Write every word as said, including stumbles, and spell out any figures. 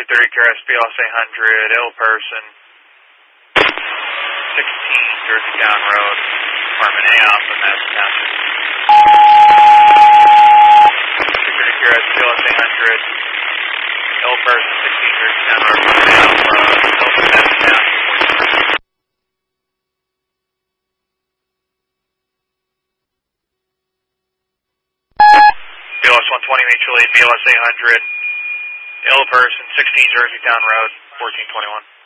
thirty Q R S B L S eight hundred, ill person, sixteen Jersey Town Road, apartment A off of Madison Township. two thirty Q R S B L S eight hundred, ill person, sixteen Jersey Town Road, apartment A off of Madison Township. B L S one twenty mutual aid, B L S eight hundred, ill person, sixteen Jersey Town Road, fourteen twenty-one.